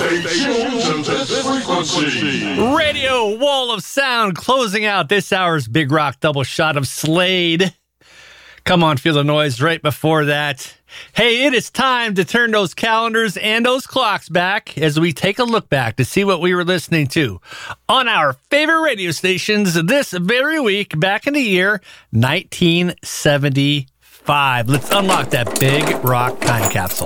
tuned to this frequency. Radio Wall of Sound closing out this hour's Big Rock double shot of Slade. Come on, feel the noise right before that. Hey, it is time to turn those calendars and those clocks back as we take a look back to see what we were listening to on our favorite radio stations this very week back in the year 1975. Let's unlock that Big Rock time capsule.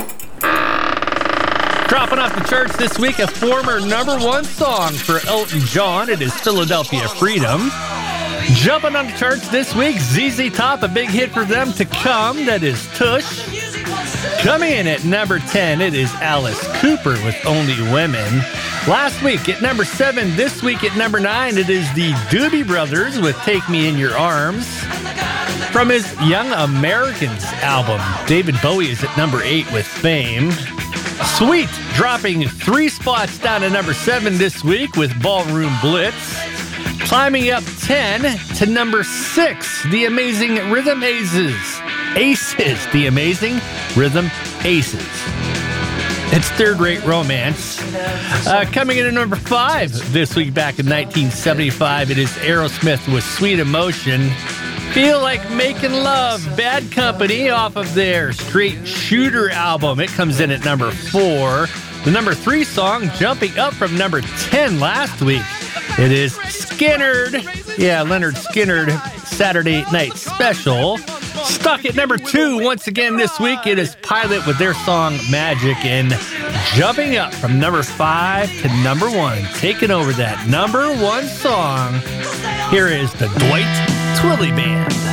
Dropping off the charts this week, a former #1 song for Elton John. It is Philadelphia Freedom. Jumping on the charts this week, ZZ Top, a big hit for them to come. That is Tush. Coming in at number 10, it is Alice Cooper with Only Women. Last week at number 7, this week at number 9, it is the Doobie Brothers with Take Me in Your Arms. From his Young Americans album, David Bowie is at number 8 with Fame. Sweet dropping 3 spots down to number 7 this week with Ballroom Blitz. Climbing up 10 to number 6, the Amazing Rhythm Aces. The Amazing Rhythm Aces. It's Third Rate Romance. Coming in at number 5 this week back in 1975, it is Aerosmith with Sweet Emotion. Feel Like Making Love, Bad Company off of their Straight Shooter album. It comes in at number 4. The number 3 song jumping up from number 10 last week. It is Skynyrd. Yeah, Leonard Skynyrd, Saturday Night Special. Stuck at number 2 once again this week. It is Pilot with their song Magic. And jumping up from number 5 to number 1, taking over that number 1 song. Here is the Dwight Twilley Band.